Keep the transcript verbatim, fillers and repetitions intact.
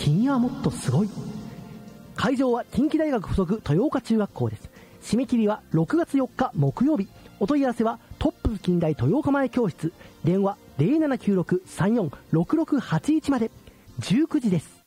君はもっとすごい。会場は近畿大学附属豊岡中学校です。締め切りはろくがつよっか木曜日。お問い合わせはトップス近代豊岡前教室、電話 ゼロななきゅうろく さんよん ろくろくはちいち まで。じゅうくじです。